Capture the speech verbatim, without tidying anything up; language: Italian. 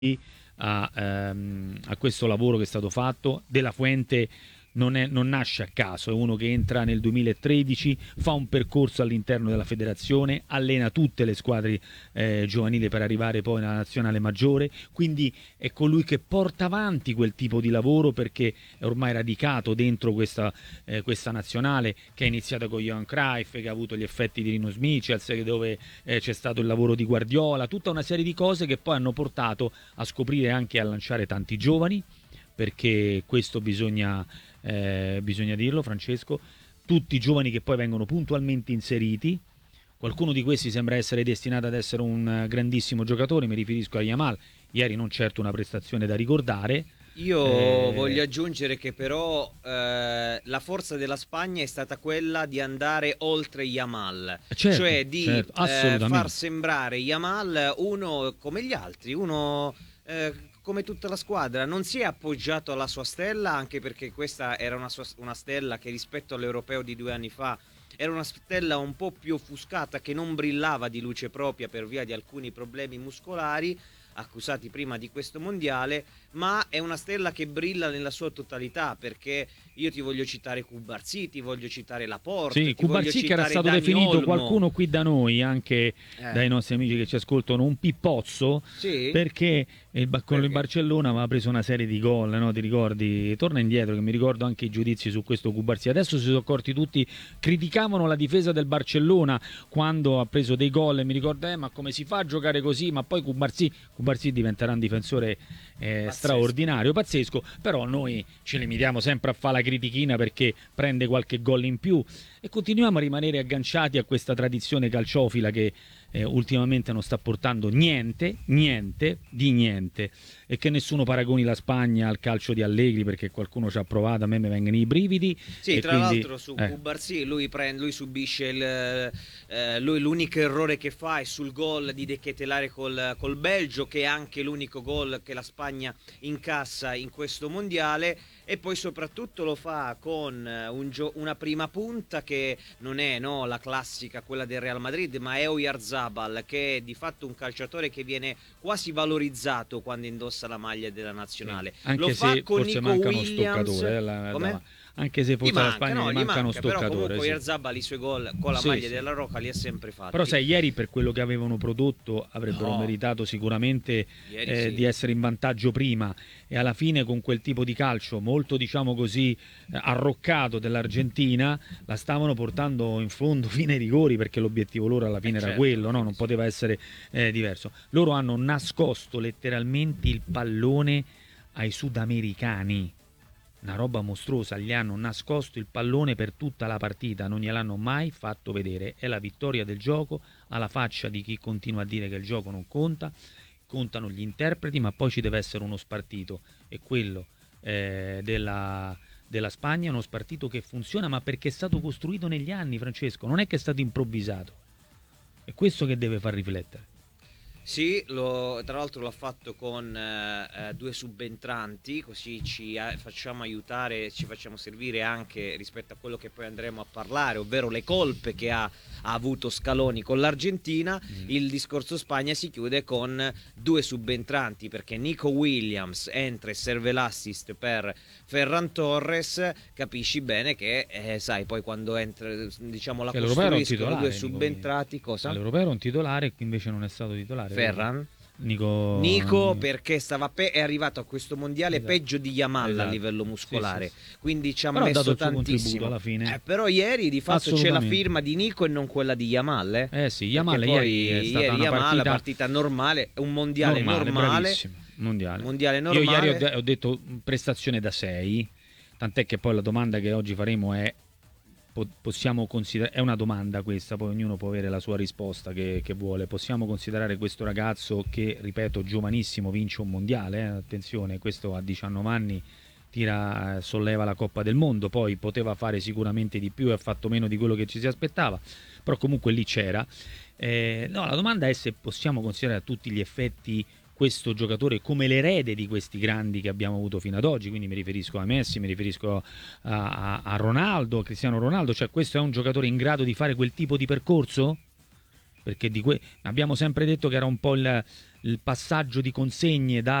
A, ehm, a questo lavoro che è stato fatto. De La Fuente non, è, non nasce a caso, è uno che entra nel duemilatredici, fa un percorso all'interno della federazione, allena tutte le squadre eh, giovanili per arrivare poi alla nazionale maggiore, quindi è colui che porta avanti quel tipo di lavoro perché è ormai radicato dentro questa, eh, questa nazionale che è iniziata con Johan Cruyff, che ha avuto gli effetti di Rinus Michels, dove eh, c'è stato il lavoro di Guardiola, tutta una serie di cose che poi hanno portato a scoprire anche e a lanciare tanti giovani, perché questo bisogna Eh, bisogna dirlo, Francesco, tutti i giovani che poi vengono puntualmente inseriti. Qualcuno di questi sembra essere destinato ad essere un grandissimo giocatore, mi riferisco a Yamal, ieri non certo una prestazione da ricordare. Io eh... voglio aggiungere che però eh, la forza della Spagna è stata quella di andare oltre Yamal, certo, cioè di certo, eh, far sembrare Yamal uno come gli altri, uno eh, come tutta la squadra. Non si è appoggiato alla sua stella, anche perché questa era una, sua, una stella che rispetto all'Europeo di due anni fa era una stella un po' più offuscata, che non brillava di luce propria per via di alcuni problemi muscolari accusati prima di questo mondiale, ma è una stella che brilla nella sua totalità, perché io ti voglio citare Cubarsí, ti voglio citare Laporte, sì, ti voglio Cubarsí, citare che era stato Dani definito Olmo. Qualcuno qui da noi, anche eh. dai nostri amici che ci ascoltano, un pippozzo, sì? perché il, con perché? il Barcellona aveva preso una serie di gol, no? Ti ricordi? Torna indietro, che mi ricordo anche i giudizi su questo Cubarsí. Adesso si sono accorti tutti, criticavano la difesa del Barcellona quando ha preso dei gol, e mi ricordo, eh, ma come si fa a giocare così? Ma poi Cubarsí, Cubarsí diventerà un difensore eh, straordinario, pazzesco, però noi ci limitiamo sempre a fare la critichina perché prende qualche gol in più e continuiamo a rimanere agganciati a questa tradizione calciofila che eh, ultimamente non sta portando niente, niente di niente, e che nessuno paragoni la Spagna al calcio di Allegri, perché qualcuno ci ha provato, a me mi vengono i brividi. Sì, e tra quindi, l'altro su eh. Cubarsí lui, prende, lui subisce il, eh, lui l'unico errore che fa è sul gol di De Ketelare col, col Belgio, che è anche l'unico gol che la Spagna incassa in questo mondiale, e poi soprattutto lo fa con un gio- una prima punta che non è no, la classica, quella del Real Madrid, ma è Oyarzabal, che è di fatto un calciatore che viene quasi valorizzato quando indossa la maglia della nazionale. Sì, anche lo fa se con forse Nico manca Williams. uno stoccatore, eh, la, Come? la, anche se forse manca, la Spagna no, gli manca, manca uno però stoccatore. comunque sì. Oyarzabal i suoi gol con la sì, maglia sì. della Roca li ha sempre fatti. Però sai, ieri per quello che avevano prodotto avrebbero No. meritato sicuramente eh, sì. di essere in vantaggio prima, e alla fine con quel tipo di calcio molto, diciamo così, eh, arroccato dell'Argentina la stavano portando in fondo fino ai rigori, perché l'obiettivo loro alla fine eh era certo, quello, no? Non poteva essere eh, diverso. Loro hanno nascosto letteralmente il pallone ai sudamericani, una roba mostruosa, gli hanno nascosto il pallone per tutta la partita, non gliel'hanno mai fatto vedere. È la vittoria del gioco, alla faccia di chi continua a dire che il gioco non conta, contano gli interpreti, ma poi ci deve essere uno spartito, e quello eh, della, della Spagna è uno spartito che funziona, ma perché è stato costruito negli anni, Francesco, non è che è stato improvvisato. È questo che deve far riflettere. Sì, lo, tra l'altro l'ha fatto con eh, due subentranti, così ci eh, facciamo aiutare, ci facciamo servire anche rispetto a quello che poi andremo a parlare, ovvero le colpe che ha, ha avuto Scaloni con l'Argentina. Mm. Il discorso Spagna si chiude con due subentranti, perché Nico Williams entra e serve l'assist per Ferran Torres. Capisci bene che, eh, sai, poi quando entra, diciamo, la costruiscono due subentrati, cosa? All'Europeo era un titolare, qui invece non è stato titolare. Ferran Nico... Nico perché stava pe- è arrivato a questo mondiale esatto. peggio di Yamal esatto. a livello muscolare, sì, sì, sì. Quindi ci ha però messo ha dato tantissimo alla fine. Eh, però ieri di fatto c'è la firma di Nico e non quella di Yamal, eh, eh sì, Yamal poi ieri è stata ieri una Yamal, partita... partita normale, un mondiale normale, normale mondiale. mondiale normale. Io ieri ho, de- ho detto prestazione da sei, tant'è che poi la domanda che oggi faremo è: possiamo considerare, è una domanda questa, poi ognuno può avere la sua risposta che, che vuole, possiamo considerare questo ragazzo, che ripeto giovanissimo, vince un mondiale, eh? Attenzione, questo a diciannove anni tira, solleva la Coppa del Mondo, poi poteva fare sicuramente di più e ha fatto meno di quello che ci si aspettava, però comunque lì c'era. Eh, no, la domanda è se possiamo considerare a tutti gli effetti questo giocatore come l'erede di questi grandi che abbiamo avuto fino ad oggi, quindi mi riferisco a Messi, mi riferisco a, a, a Ronaldo, Cristiano Ronaldo, cioè questo è un giocatore in grado di fare quel tipo di percorso? Perché di que- abbiamo sempre detto che era un po' il, il passaggio di consegne da